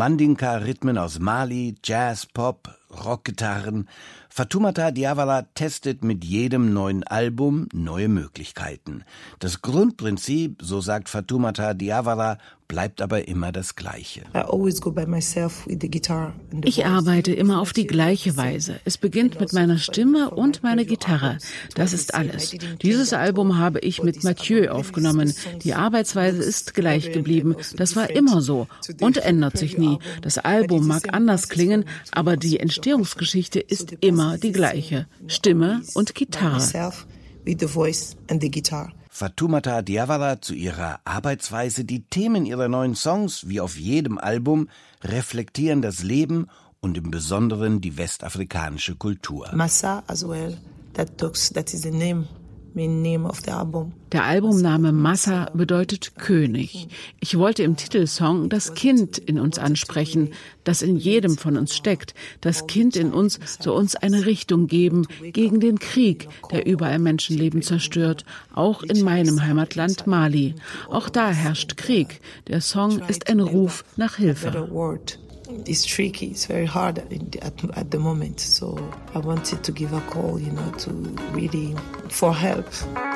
Mandinka-Rhythmen aus Mali, Jazz, Pop, Rockgitarren. Fatoumata Diawara testet mit jedem neuen Album neue Möglichkeiten. Das Grundprinzip, so sagt Fatoumata Diawara, bleibt aber immer das Gleiche. Ich arbeite immer auf die gleiche Weise. Es beginnt mit meiner Stimme und meiner Gitarre. Das ist alles. Dieses Album habe ich mit Mathieu aufgenommen. Die Arbeitsweise ist gleich geblieben. Das war immer so und ändert sich nie. Das Album mag anders klingen, aber die Entstehungsgeschichte ist immer die gleiche. Stimme und Gitarre. Fatoumata Diawara zu ihrer Arbeitsweise. Die Themen ihrer neuen Songs, wie auf jedem Album, reflektieren das Leben und im Besonderen die westafrikanische Kultur. Massa as well, that is the name of the album. Der Albumname Massa bedeutet König. Ich wollte im Titelsong das Kind in uns ansprechen, das in jedem von uns steckt. Das Kind in uns soll uns eine Richtung geben gegen den Krieg, der überall Menschenleben zerstört, auch in meinem Heimatland Mali. Auch da herrscht Krieg. Der Song ist ein Ruf nach Hilfe. It's tricky, it's very hard at the moment, so I wanted to give a call, to really for help.